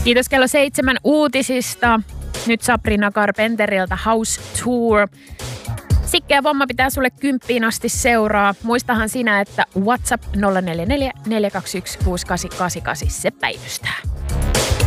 Kiitos kello 7 uutisista. Nyt Sabrina Carpenterilta House Tour. Sikkeä Vomma pitää sulle 10 asti seuraa. Muistahan sinä, että WhatsApp 044 421 6888 se päivystää.